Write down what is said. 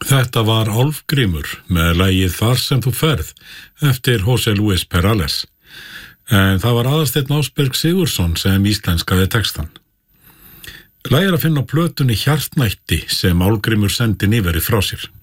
Þetta var Álfgrímur með lagið Þar sem þú ferð eftir José Luis Perales. En það var Aðalsteinn Ásberg Sigurðsson sem íslenskaði textan. Lagið að finna á plötunni Hjartnætti sem Álfgrímur sendi nýverið frá sér.